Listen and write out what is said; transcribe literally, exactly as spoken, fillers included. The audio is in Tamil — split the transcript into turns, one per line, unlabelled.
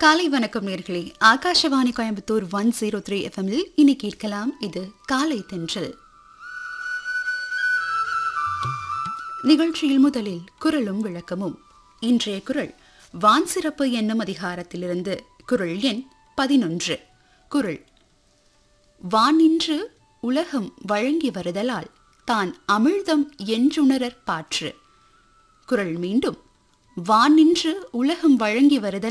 காலை வணக்கம் நேர்களே. Akashvani Coimbatore one zero three எஃப்எம்மில் இனி கேட்கலாம். இது காலை தென்றல் நிகழ்ச்சியில் முதலில் குரலும் விளக்கமும். இன்றைய குரல் வான் சிறப்பு என்னும் அதிகாரத்திலிருந்து குரல் எண் பதினொன்று. குரல் வானின்று உலகம் வழங்கி வருதலால் தான் அமிழ்தம் என்றுணரற் பாற்று. குரல் மீண்டும் வானின்று உலகம் வழங்கி வருதல்